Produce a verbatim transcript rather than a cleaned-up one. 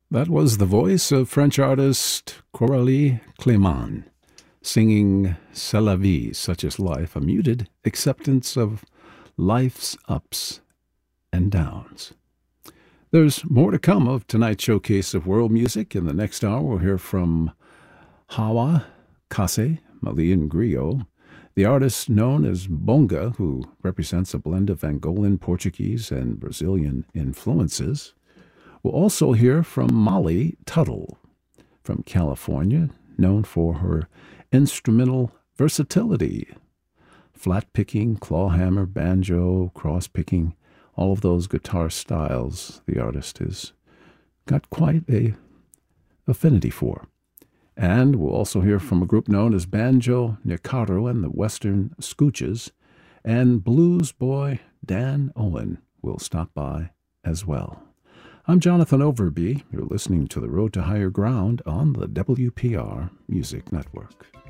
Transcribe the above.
That was the voice of French artist Coralie Clément singing C'est la vie, such is life, a muted acceptance of life's ups and downs. There's more to come of tonight's showcase of world music. In the next hour, we'll hear from Hawa Kase, Malian griot, the artist known as Bonga, who represents a blend of Angolan, Portuguese, and Brazilian influences. We'll also hear from Molly Tuttle from California, known for her instrumental versatility. Flat picking, clawhammer, banjo, cross picking, all of those guitar styles the artist has got quite a affinity for. And we'll also hear from a group known as Banjo Nicaro and the Western Scooches, and blues boy Dan Owen will stop by as well. I'm Jonathan Overby. You're listening to The Road to Higher Ground on the W P R Music Network.